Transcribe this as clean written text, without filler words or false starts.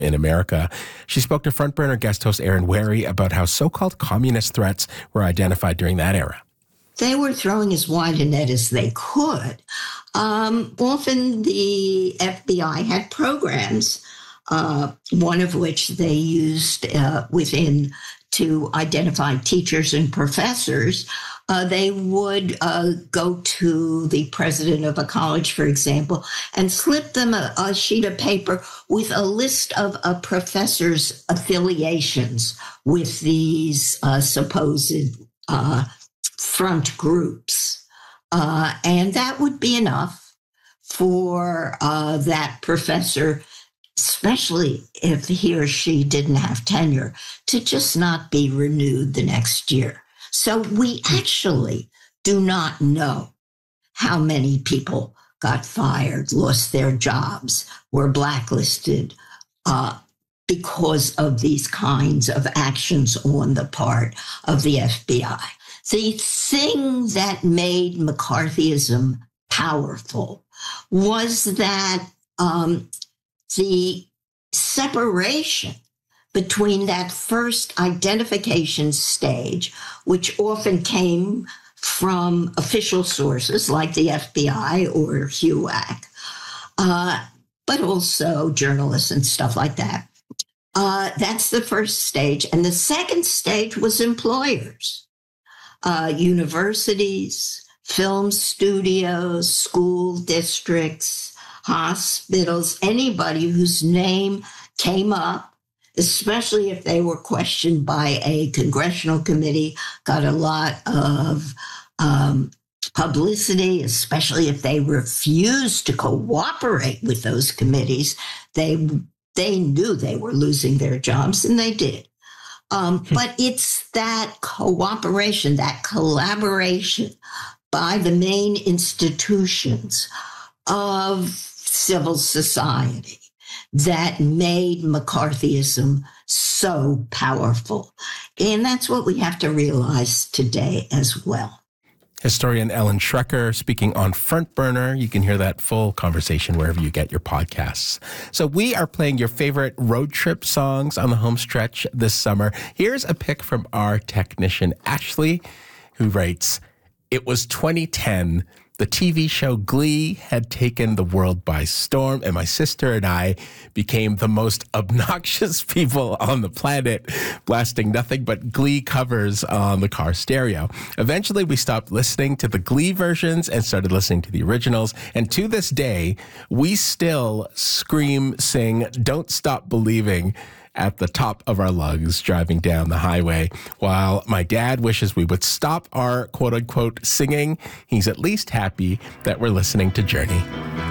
in America. She spoke to Front Burner guest host Erin Wary about how so-called communist threats were identified during that era. They were throwing as wide a net as they could. Often the FBI had programs, one of which they used within to identify teachers and professors. They would go to the president of a college, for example, and slip them a sheet of paper with a list of a professor's affiliations with these supposed front groups. And that would be enough for that professor, especially if he or she didn't have tenure, to just not be renewed the next year. So we actually do not know how many people got fired, lost their jobs, were blacklisted because of these kinds of actions on the part of the FBI. The thing that made McCarthyism powerful was that the separation between that first identification stage, which often came from official sources like the FBI or HUAC, but also journalists and stuff like that. That's the first stage. And the second stage was employers, universities, film studios, school districts, hospitals, anybody whose name came up, especially if they were questioned by a congressional committee, got a lot of publicity, especially if they refused to cooperate with those committees. They knew they were losing their jobs, and they did. But it's that cooperation, that collaboration by the main institutions of civil society that made McCarthyism so powerful. And that's what we have to realize today as well. Historian Ellen Schrecker speaking on Front Burner. You can hear that full conversation wherever you get your podcasts. So we are playing your favorite road trip songs on the home stretch this summer. Here's a pick from our technician, Ashley, who writes, "It was 2010. The TV show Glee had taken the world by storm, and my sister and I became the most obnoxious people on the planet, blasting nothing but Glee covers on the car stereo. Eventually, we stopped listening to the Glee versions and started listening to the originals. And to this day, we still scream, sing, Don't Stop Believing at the top of our lungs driving down the highway. While my dad wishes we would stop our quote-unquote singing, he's at least happy that we're listening to Journey."